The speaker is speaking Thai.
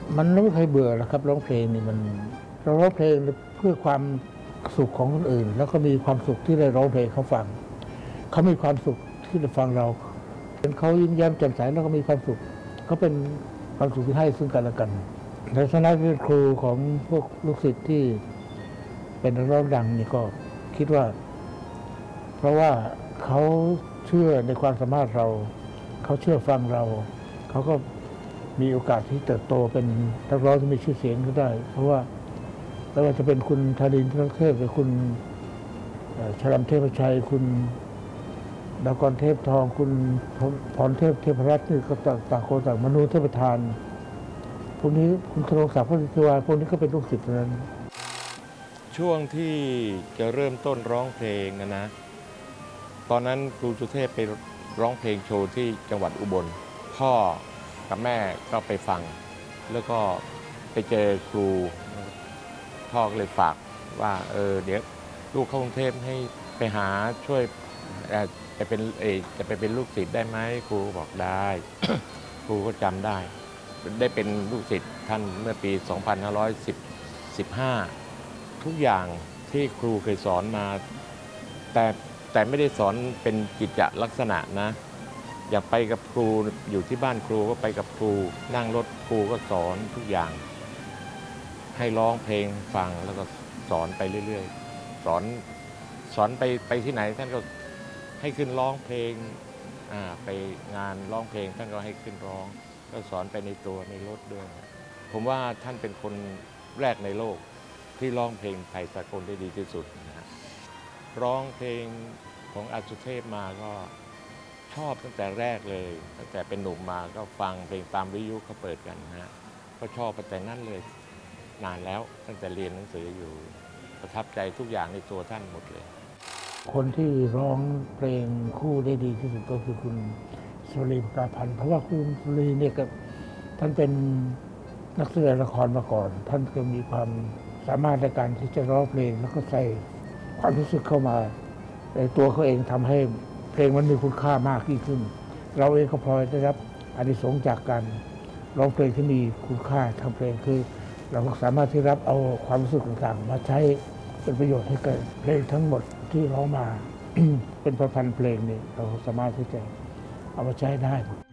มันไม่เคยเบื่อหรอกครับร้องเพลงนี่มันเราร้องเพลงเพื่อความสุขของคนอื่นแล้วก็มีความสุขที่ได้ร้องเพลงเขาฟังเขามีความสุขที่ได้ฟังเราเป็นเขายิ้มแย้มแจ่มใสแล้วก็มีความสุขเขาเป็นความสุขที่ให้ซึ่งกันและกันในฐานะเป็นครูของพวกลูกศิษย์ที่เป็นนักร้องดังนี่ก็คิดว่าเพราะว่าเขาเชื่อในความสามารถเราเขาเชื่อฟังเราเขาก็มีโอกาสที่เติบโตเป็นนักร้องที่มีชื่อเสียงก็ได้เพราะว่าไม่ว่าจะเป็นคุณธนินทร์ เทพหรือคุณชลัมเทพชัยคุณดากรเทพทองคุณพรเทพเทพรัตน์นี่ก็ต่างคนต่างมนุษย์เทพทานพวกนี้คุณธนงศักดิ์พระศิวาพวกนี้ก็เป็นลูกศิษย์นั้นช่วงที่จะเริ่มต้นร้องเพลงนะตอนนั้นครูสุเทพไปร้องเพลงโชว์ที่จังหวัดอุบลพ่อกับแม่ก็ไปฟังแล้วก็ไปเจอครูพ่อก็เลยฝากว่าเดี๋ยวลูกเข้ากรุงเทพให้ไปหาช่วยจะไปเป็นลูกศิษย์ได้ไหมครูบอกได้ ครูก็จำได้เป็นลูกศิษย์ท่านเมื่อปี 2515 ทุกอย่างที่ครูเคยสอนมาแต่ไม่ได้สอนเป็นกิจลักษณะนะอยากไปกับครูอยู่ที่บ้านครูก็ไปกับครูนั่งรถครูก็สอนทุกอย่างให้ร้องเพลงฟังแล้วก็สอนไปเรื่อยๆสอนไปที่ไหนท่านก็ให้ขึ้นร้องเพลงไปงานร้องเพลงท่านก็ให้ขึ้นร้องก็สอนไปในตัวในรถด้วยผมว่าท่านเป็นคนแรกในโลกที่ร้องเพลงไทยสากลได้ดีที่สุดนะร้องเพลงของอาสุเทพมาก็ชอบตั้งแต่แรกเลยตั้งแต่เป็นหนุ่มมาก็ฟังเพลงตามวิทยุเขาเปิดกันนะก็ชอบตั้งแต่นั้นเลยนานแล้วตั้งแต่เรียนหนังสืออยู่ประทับใจทุกอย่างในตัวท่านหมดเลยคนที่ร้องเพลงคู่ได้ดีที่สุดก็คือคุณสุรีประกาพันธ์เพราะว่าคุณสุรีเนี่ยก็ท่านเป็นนักแสดงละครมาก่อนท่านก็มีความสามารถในการที่จะร้องเพลงแล้วก็ใส่ความรู้สึกเข้ามาในตัวเขาเองทำให้เพลงมันมีคุณค่ามากยิ่งขึ้นเราเองก็พลอยได้รับอานิสงส์จากการร้องเพลงที่มีคุณค่าทางเพลงคือเราสามารถที่รับเอาความรู้สึกต่างๆมาใช้เป็นประโยชน์ให้เกิดเพลงทั้งหมดที่ร้องมา เป็นพันเพลงนี่เราสามารถที่จะเอามาใช้ได้